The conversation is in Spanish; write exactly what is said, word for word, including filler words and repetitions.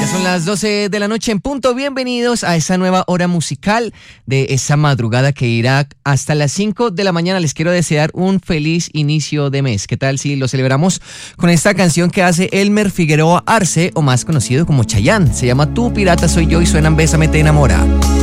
Son las doce de la noche en punto. Bienvenidos a esa nueva hora musical de esa madrugada que irá hasta las cinco de la mañana. Les quiero desear un feliz inicio de mes. ¿Qué tal si lo celebramos con esta canción que hace Elmer Figueroa Arce, o más conocido como Chayanne? Se llama Tú Pirata Soy Yo y suena en Bésame Te Enamora.